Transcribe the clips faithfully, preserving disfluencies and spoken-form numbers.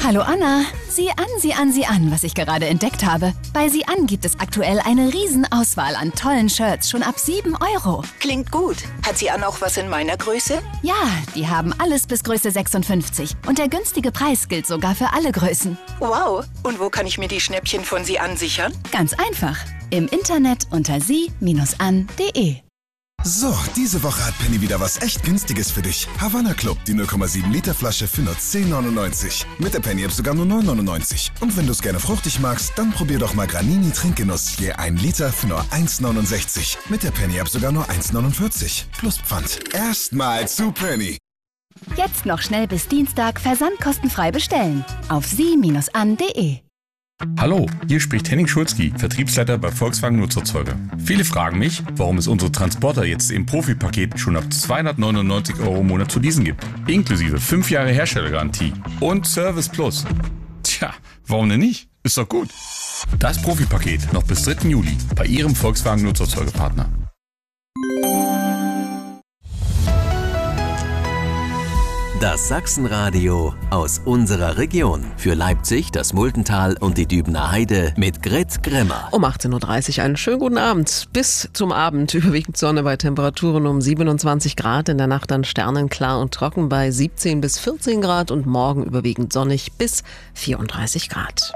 Hallo Anna, sieh an, sieh an, sieh an, was ich gerade entdeckt habe. Bei Sieh an gibt es aktuell eine Riesenauswahl an tollen Shirts, schon ab sieben Euro. Klingt gut. Hat Sie an auch was in meiner Größe? Ja, die haben alles bis Größe sechsundfünfzig. Und der günstige Preis gilt sogar für alle Größen. Wow, und wo kann ich mir die Schnäppchen von Sieh an sichern? Ganz einfach, im Internet unter sie Bindestrich an Punkt de. So, diese Woche hat Penny wieder was echt Günstiges für dich. Havanna Club, die null Komma sieben Liter Flasche für nur zehn neunundneunzig. Mit der Penny-App sogar nur neun neunundneunzig. Und wenn du es gerne fruchtig magst, dann probier doch mal Granini Trinkgenuss. Je ein Liter für nur eins neunundsechzig. Mit der Penny-App sogar nur eins neunundvierzig. Plus Pfand. Erstmal zu Penny. Jetzt noch schnell bis Dienstag versandkostenfrei bestellen. Auf sie Bindestrich an Punkt de. Hallo, hier spricht Henning Schulzki, Vertriebsleiter bei Volkswagen Nutzerzeuger. Viele fragen mich, warum es unsere Transporter jetzt im Profi-Paket schon ab zweihundertneunundneunzig Euro im Monat zu leasen gibt. Inklusive fünf Jahre Herstellergarantie und Service Plus. Tja, warum denn nicht? Ist doch gut. Das Profi-Paket noch bis dritten Juli bei Ihrem Volkswagen Nutzerzeugerpartner. Das Sachsenradio aus unserer Region. Für Leipzig, das Multental und die Dübener Heide mit Grit Grimmer. Um achtzehn Uhr dreißig einen schönen guten Abend. Bis zum Abend überwiegend Sonne bei Temperaturen um siebenundzwanzig Grad. In der Nacht dann sternenklar und trocken bei siebzehn bis vierzehn Grad und morgen überwiegend sonnig bis vierunddreißig Grad.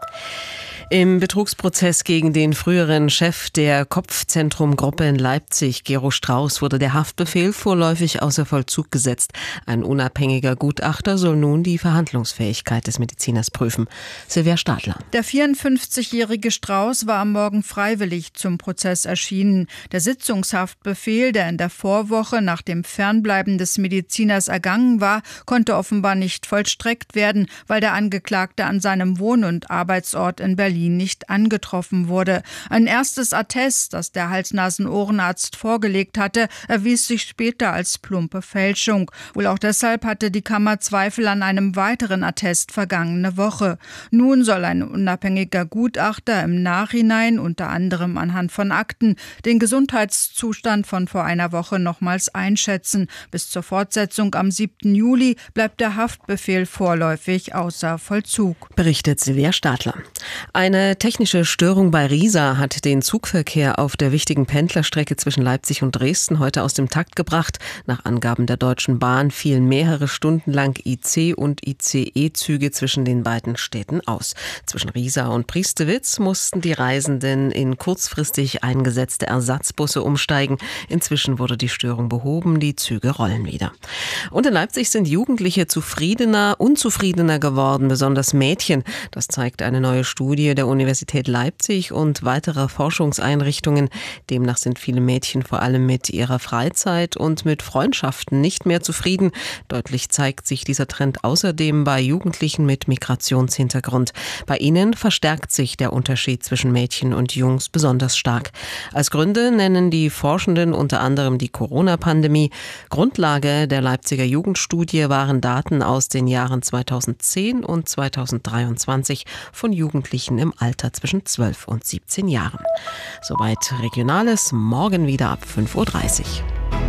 Im Betrugsprozess gegen den früheren Chef der Kopfzentrum-Gruppe in Leipzig, Gero Strauß, wurde der Haftbefehl vorläufig außer Vollzug gesetzt. Ein unabhängiger Gutachter soll nun die Verhandlungsfähigkeit des Mediziners prüfen. Silvia Stadler. Der vierundfünfzigjährige Strauß war am Morgen freiwillig zum Prozess erschienen. Der Sitzungshaftbefehl, der in der Vorwoche nach dem Fernbleiben des Mediziners ergangen war, konnte offenbar nicht vollstreckt werden, weil der Angeklagte an seinem Wohn- und Arbeitsort in Berlin nicht angetroffen wurde. Ein erstes Attest, das der Hals-Nasen-Ohrenarzt vorgelegt hatte, erwies sich später als plumpe Fälschung. Wohl auch deshalb hatte die Kammer Zweifel an einem weiteren Attest vergangene Woche. Nun soll ein unabhängiger Gutachter im Nachhinein, unter anderem anhand von Akten, den Gesundheitszustand von vor einer Woche nochmals einschätzen. Bis zur Fortsetzung am siebten Juli bleibt der Haftbefehl vorläufig außer Vollzug. Berichtet Silvia Stadler. Eine technische Störung bei Riesa hat den Zugverkehr auf der wichtigen Pendlerstrecke zwischen Leipzig und Dresden heute aus dem Takt gebracht. Nach Angaben der Deutschen Bahn fielen mehrere Stunden lang I C- und I C E-Züge zwischen den beiden Städten aus. Zwischen Riesa und Priestewitz mussten die Reisenden in kurzfristig eingesetzte Ersatzbusse umsteigen. Inzwischen wurde die Störung behoben, die Züge rollen wieder. Und in Leipzig sind Jugendliche zufriedener, unzufriedener geworden, besonders Mädchen. Das zeigt eine neue Studie der Universität Leipzig und weiterer Forschungseinrichtungen. Demnach sind viele Mädchen vor allem mit ihrer Freizeit und mit Freundschaften nicht mehr zufrieden. Deutlich zeigt sich dieser Trend außerdem bei Jugendlichen mit Migrationshintergrund. Bei ihnen verstärkt sich der Unterschied zwischen Mädchen und Jungs besonders stark. Als Gründe nennen die Forschenden unter anderem die Corona-Pandemie. Grundlage der Leipziger Jugendstudie waren Daten aus den Jahren zweitausendzehn und zweitausenddreiundzwanzig von Jugendlichen im Alter zwischen zwölf und siebzehn Jahren. Soweit Regionales, morgen wieder ab fünf Uhr dreißig.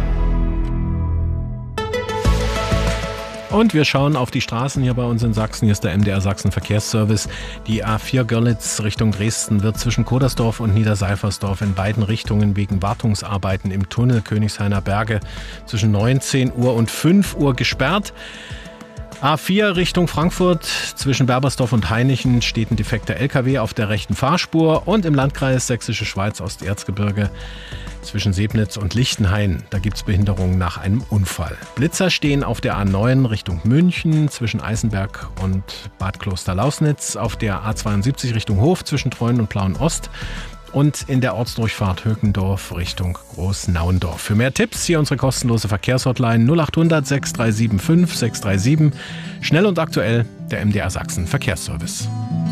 Und wir schauen auf die Straßen hier bei uns in Sachsen. Hier ist der M D R Sachsen Verkehrsservice. Die A vier Görlitz Richtung Dresden wird zwischen Kodersdorf und Niederseifersdorf in beiden Richtungen wegen Wartungsarbeiten im Tunnel Königshainer Berge zwischen neunzehn Uhr und fünf Uhr gesperrt. A vier Richtung Frankfurt zwischen Berbersdorf und Hainichen steht ein defekter L K W auf der rechten Fahrspur und im Landkreis Sächsische Schweiz Osterzgebirge zwischen Sebnitz und Lichtenhain. Da gibt es Behinderungen nach einem Unfall. Blitzer stehen auf der A neun Richtung München zwischen Eisenberg und Bad Kloster-Lausnitz, auf der A zweiundsiebzig Richtung Hof zwischen Treuen und Plauen-Ost und in der Ortsdurchfahrt Höckendorf Richtung Großnauendorf. Für mehr Tipps hier unsere kostenlose Verkehrshotline null acht hundert sechs drei sieben fünf sechs drei sieben. Schnell und aktuell der M D R Sachsen Verkehrsservice.